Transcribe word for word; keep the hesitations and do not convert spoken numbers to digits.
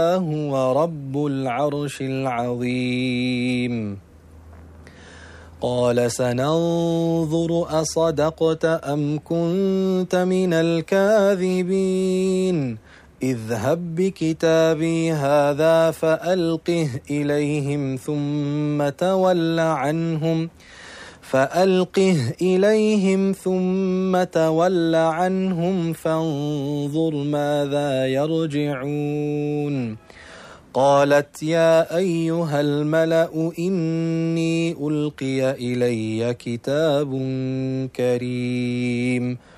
هو رب العرش العظيم. قال سننظر أصدقت أم كنت من الكاذبين اذهب بكتابي هذا فألقه إليهم ثم تول عنهم فألقه إليهم ثم تول عنهم فانظر ماذا يرجعون. قالت يا أيها الملأ إني ألقي إلي كتاب كريم